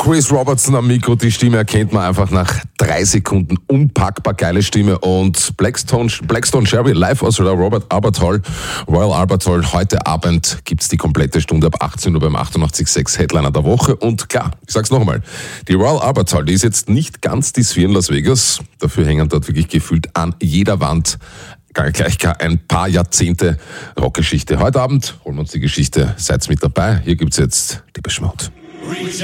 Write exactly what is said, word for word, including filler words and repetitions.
Chris Robertson am Mikro, die Stimme erkennt man einfach nach drei Sekunden. Unpackbar geile Stimme. Und Blackstone, Blackstone Cherry live aus der Robert Albert Hall, Royal Albert Hall. Heute Abend gibt's die komplette Stunde ab achtzehn Uhr beim achtundachtzig Komma sechs Headliner der Woche. Und klar, ich sag's nochmal, die Royal Albert Hall, die ist jetzt nicht ganz die Sphere in Las Vegas. Dafür hängen dort wirklich gefühlt an jeder Wand gleich gar ein paar Jahrzehnte Rockgeschichte. Heute Abend holen wir uns die Geschichte. Seid mit dabei. Hier gibt's jetzt Depeche Mode.